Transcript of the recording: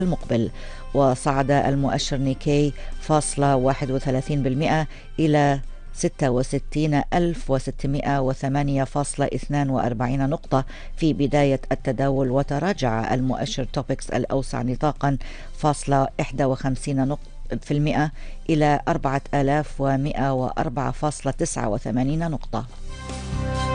المقبل. وصعد المؤشر نيكي 0.31% إلى 66,608.42 نقطة في بداية التداول. وتراجع المؤشر توبكس الأوسع نطاقا 0.51 نقطة في المئة إلى 4104.89 نقطة.